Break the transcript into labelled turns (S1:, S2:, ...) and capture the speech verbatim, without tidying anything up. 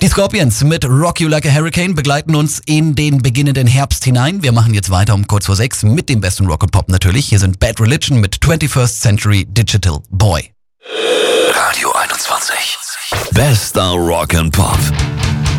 S1: Die Scorpions mit Rock You Like a Hurricane begleiten uns in den beginnenden Herbst hinein. Wir machen jetzt weiter um kurz vor sechs mit dem besten Rock und Pop natürlich. Hier sind Bad Religion mit twenty-first Century Digital Boy.
S2: Radio einundzwanzig. Bester Rock and Pop.